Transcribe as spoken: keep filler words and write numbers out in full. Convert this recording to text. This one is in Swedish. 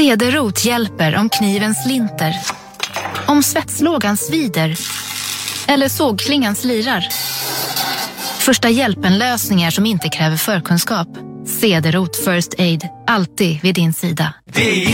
Cederrot hjälper om kniven slinter, om svetslågan svider eller sågklingan slirar. Första hjälpen-lösningar som inte kräver förkunskap. Cederrot First Aid, alltid vid din sida. Det är